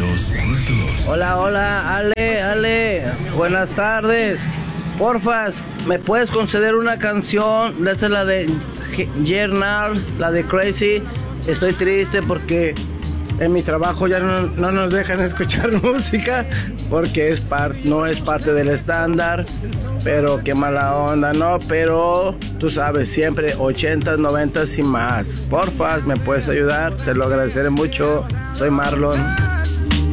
Hola, hola, Ale, buenas tardes. Porfas, ¿me puedes conceder una canción? Esa es la de Jernals, la de Crazy. Estoy triste porque en mi trabajo ya no nos dejan escuchar música porque no es parte del estándar. Pero qué mala onda, ¿no? Pero tú sabes, siempre 80s, 90s y más. Porfas, ¿me puedes ayudar? Te lo agradeceré mucho. Soy Marlon.